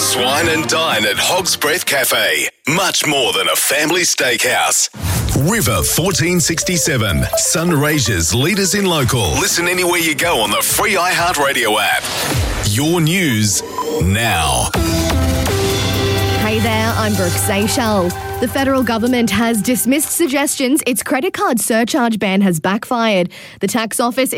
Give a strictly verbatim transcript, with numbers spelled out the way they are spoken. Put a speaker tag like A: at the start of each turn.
A: Just wine and dine at Hog's Breath Cafe. Much more than a family steakhouse. River fourteen sixty-seven. Sunraysia's leaders in local. Listen anywhere you go on the free iHeartRadio app. Your news now.
B: Hey there, I'm Brooke Seychelles. The federal government has dismissed suggestions its credit card surcharge ban has backfired. The tax office